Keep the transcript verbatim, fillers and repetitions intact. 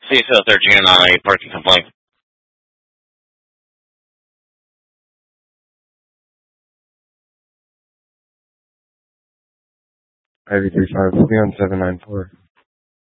C S L thirteen on a parking complaint. Ivy three five will be on seven nine four.